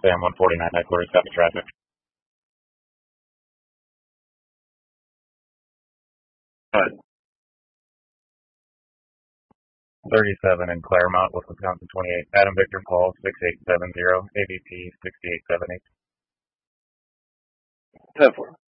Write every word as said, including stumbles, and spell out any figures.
Sam one forty-nine headquarters, copy traffic. Alright. thirty-seven in Claremont with Wisconsin twenty-eight. Adam Victor Paul six eight seven zero, A V P six eight seven eight. ten four.